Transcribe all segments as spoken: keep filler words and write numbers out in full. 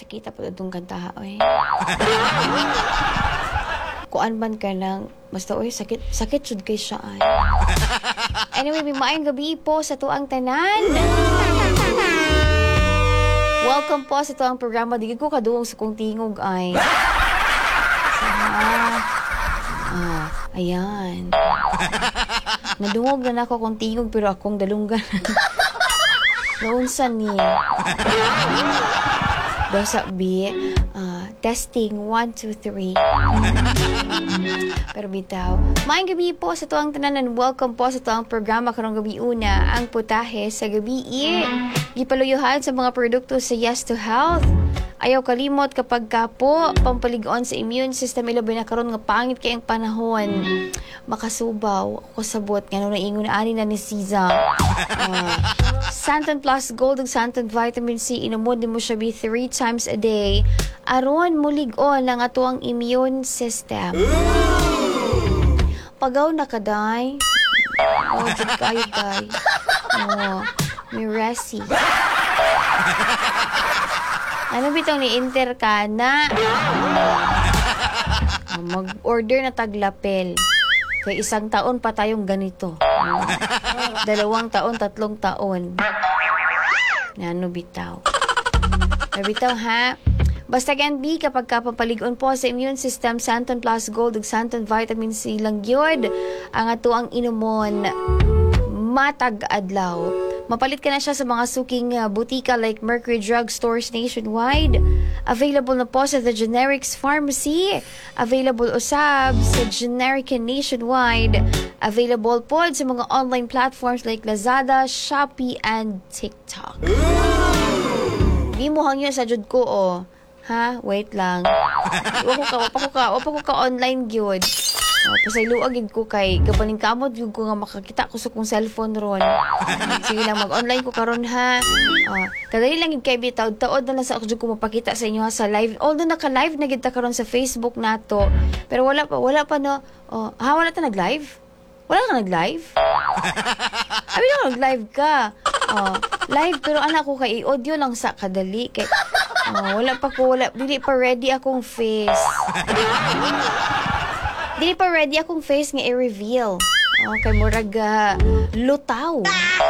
Sakita po itong kantaha, oy. Kuan man ka lang, basta oy, sakit, sakit sud kay siya ay. Anyway, may maayong gabi po sa tuang tanan. Welcome po sa tuang programa. Di ko kaduong sa kong tingog ay. Ah, ah, ayan. Nadungog na ako kong tingog pero akong dalunggan. Naunsan niya. Dosa B, uh, testing, one, two, three. Pero bitaw, maayong gabi po sa tuwang tanan and welcome po sa tuwang programa karong gabi una, ang putahe sa gabi. Gipaluyuhan sa mga produkto sa Yes to Health. Ayaw kalimot kapag kapo, pampaligon sa immune system, ilabi na karon nga pangit kayang panahon. Makasubaw, ako sabot, nga nung naingon na ani na ni Siza. Uh, Santon Plus Gold ug Santon Vitamin C, inumod mo siya be three times a day. Aron mulig-on ang atuang immune system. Pagaw na kaday. Oh, jud kayo day. Oh, may resi. Ano bitong ni-enter ka na? Oh, mag-order na taglapel. Kaya isang taon pa tayong ganito. Oh, dalawang taon, tatlong taon. Ano bitaw? Ano bitaw ha? Basta gan B, kapag kapampaligon po sa immune system, Santon Plus Gold ug Santon Vitamin C lang yun. Ang ato ang inumon, matag adlaw. Mapalit ka na siya sa mga suking uh, butika like Mercury Drug Stores nationwide. Available na po sa The Generics Pharmacy. Available usab sa Generica nationwide. Available po sa mga online platforms like Lazada, Shopee, and TikTok. Di mo hangyo sa jud ko, oh. Ha? Wait lang. Wapa ko ka, wapa ko ka, wapa ko ka online gyud. Oh, pasayloag yun ko kay gapaning kamot yun ko nga makakita ko sa kong cellphone ron. Sige lang, mag-online ko karon ha. Oh, kadali lang yun kay bitaw-taod na lang sa ako ko mapakita sa inyo ha sa live. Although naka-live na kita karon sa Facebook nato. Pero wala pa, wala pa no. Oh, ha, wala ta nag-live? Wala ka nag-live? Abi na nag-live ka. Oh, live pero anak ko kay audio lang sa kadali kay oh, wala pa ko, wala, dili pa ready akong face. Dili pa ready akong face nga i-reveal. Okay, murag uh, lutaw.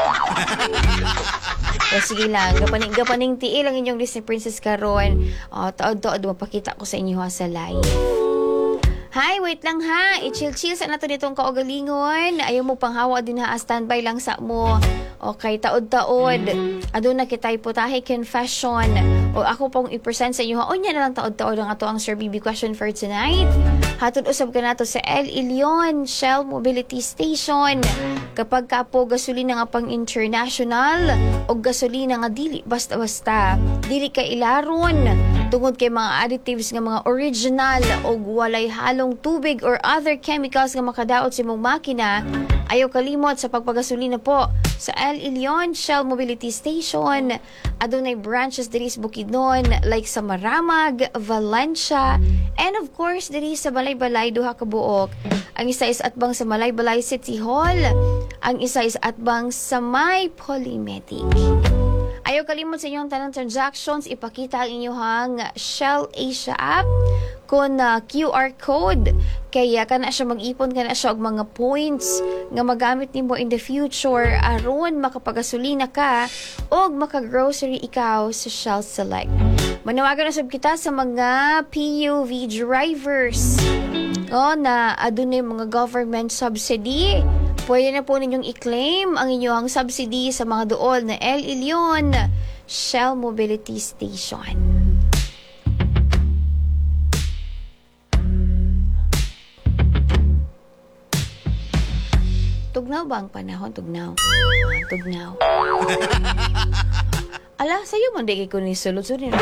O sige lang, gapaning, gapaning tiil ang inyong Disney Princess karon. O, taod-taod, mapakita ko sa inyo ha sa live. Hi, wait lang ha. I-chill-chill sa nato nitong kaugalingon. Ayaw mo panghawa din ha. Standby lang sa mo. Okay, taod-taod. Adun na kita'y putahe confession. O ako pong i-present sa inyo ha. O niya na lang taod-taod ang ato ang Sir B B question for tonight. Hatod usab ka nato sa El Ilion Shell Mobility Station. Kapag ka po gasolina nga pang international o gasolina nga dili basta-basta, dili ka ilaron tungod kay mga additives nga mga original o walay halong tubig or other chemicals nga makadaot sa imong makina, ayaw kalimot sa pagpagasolina po sa El Ilion Shell Mobility Station. Adunay branches diri sa Bukidnon like sa Maramag, Valencia, and of course diri sa Balay-Balay duha ka buok. Ang isa is atbang sa Malay-Balay City Hall, ang isa is atbang sa May Polymedic. Ayaw kalimot sa inyong tanang transactions, ipakita ang inyong Shell Asia app kung uh, Q R code. Kaya ka na siya mag-ipon, ka na siya og mga points nga magamit nimo in the future aron makapagasolina ka o makagrocery ikaw sa Shell Select. Manawagan na sab kita sa mga P U V drivers o na adunay mga government subsidy. Pwede na po ninyong i-claim ang inyong subsidy sa mga dool na El Ilion Shell Mobility Station. Tugnaw ba ang panahon? Tugnaw. Tugnaw. Ala, sa'yo man di ko ni sulod-sulod.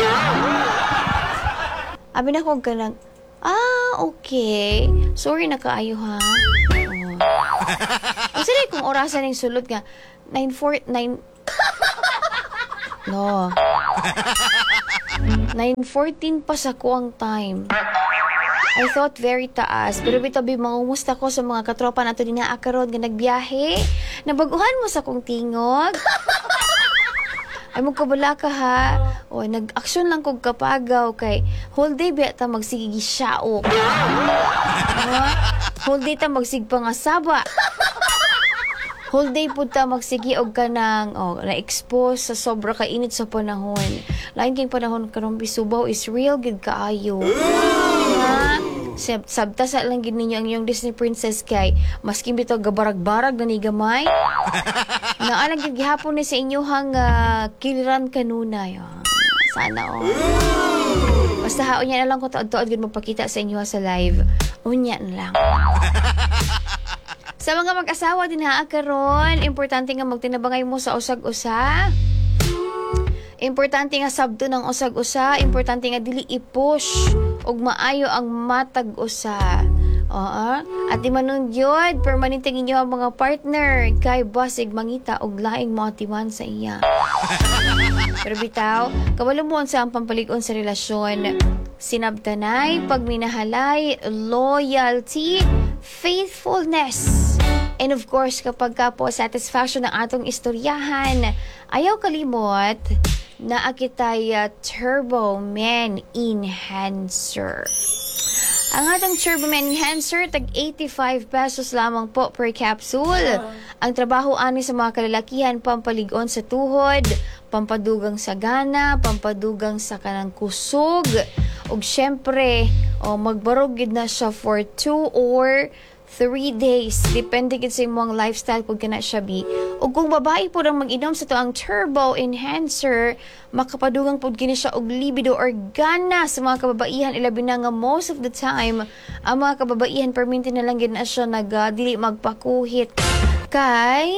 Abi na kong kanang, ah, okay. Sorry na kaayo ha. Ang sila kung orasan ng sulod nga, nine four nine No. nine fourteen pa sa ko ang time. I thought very taas. Pero bitabi, mangumusta ko sa mga katropa nato din na akaron nga nagbiyahe. Nabaguhan mo sa kong tingog. Ay mo kabala ka ha. O, nag-aksyon lang kog kapagaw kay whole day ba ta magsigigi siyaok. Ah, whole day ta magsigpa nga saba. Whole day po ta magsigi og kanang oh, na-expose sa sobra ka init sa panahon. Lain kay panahon karon bisubaw is real gid kaayo. Ha? Sab sabta sa lang gid ninyo ang iyong Disney princess kay maski bitaw gabarag-barag na ni gamay. Naa lang gid gihapon ni sa inyohang uh, kiliran kanunay. Oh. Sana oh. Basta haon niya na lang ko taod-taod gid magpakita sa inyo sa live. Unya na lang. Sa mga mag-asawa din ha karon, importante nga magtinabangay mo sa usag-usa. Importante nga sabto ng usag-usa, importante nga dili i-push ug maayo ang matag usa. Oo. At di manon gyud permanente ninyo ang mga partner kay basig mangita og laing motivan sa iya. Pero bitaw, kabalo mo sa ang pampalig-on sa relasyon. Sinabtanay, pagminahalay, loyalty, faithfulness. And of course, kapag ka po satisfaction ng atong istoryahan, ayaw kalimot na akitay uh, Turbo Man Enhancer. Ang atong Turbo Man Enhancer, tag eighty-five pesos lamang po per capsule. Ang trabaho ani sa mga kalalakihan, pampalig-on sa tuhod, pampadugang sa gana, pampadugang sa kanang kusog, ug syempre, oh, magbarog gid na siya for two or three days. Depende gid sa imong lifestyle kung kana siya bi. Ug kung babae po ang mag-inom sa to ang Turbo Enhancer, makapadugang pod kini siya og libido or gana sa mga kababaihan, ilabi na nga most of the time ang mga kababaihan perminti na lang gid na siya nag uh, dili magpakuhit kay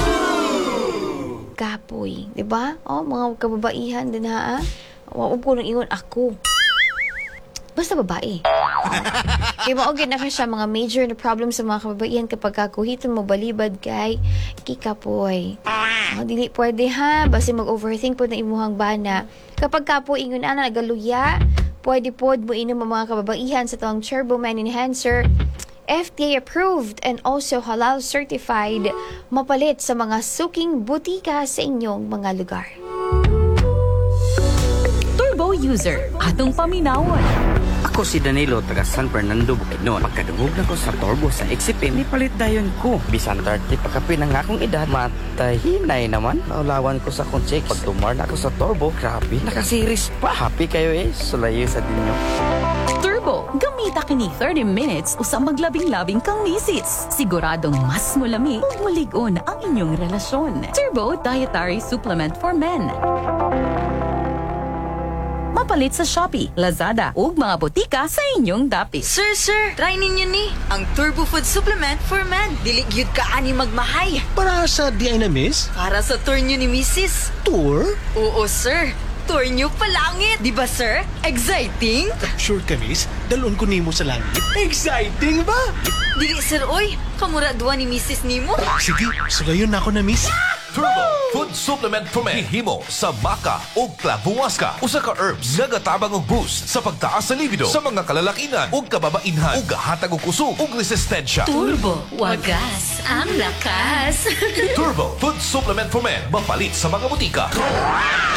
kapoy, di ba? Oh, mga kababaihan din ha. Wa ko nang ingon ako. Basta babae. Kaya maugid na ka siya mga major na problem sa mga kababaihan kapag kakuhiton mo balibad kay kikapoy. Oh, dili pwede ha. Basta mag-overthink po na imuhang bana. Kapag kapoy ingon na nagaluya, pwede po mo inom ang mga kababaihan sa tawang Turbo Man Enhancer. F D A approved and also halal certified, mapalit sa mga suking butika sa inyong mga lugar. Turbo user, atong paminawon. Ako si Danilo, taga San Fernando, Bukidnon. Pagkadungog na ko sa Turbo sa X P M, nipalit dayon ko. Bisan thirty pagkapi ng akong edad, matahinay naman. Naulawan ko sa akong check. Pag tumar na ako sa Turbo, grabe, nakasiris pa. Happy kayo eh, sulayo sa dinyo. Turbo, gamita kini thirty minutes usang maglabing-labing kang misis. Siguradong mas mulami ug mulig-on ang inyong relasyon. Turbo Dietary Supplement for Men. Mapalit sa Shopee, Lazada ug mga botika sa inyong dapit. Sir, sir, try ninyo ni ang Turbo Food Supplement for Men. Dili gyud ka ani magmahay. Para sa di ay na miss? Para sa tour nyo ni Missus Tour? Oo, sir. Tour nyo palangit. Di ba, sir? Exciting? Sure ka, miss? Dalon ko nimo sa langit. Exciting ba? Dili, sir, oy. Kamura duwa ni Missus nimo. Sige, sulayon na ako na, miss. Turbo Food Supplement for Men hihimo sa maca ug clavuasca, usa ka herbs nga gatabang og boost sa pagtaas sa libido sa mga kalalakinan ug kababainhan ug gahatag og kusog ug resistensya. Turbo, wagas ang lakas. Turbo Food Supplement for Men mapalit sa mga butika.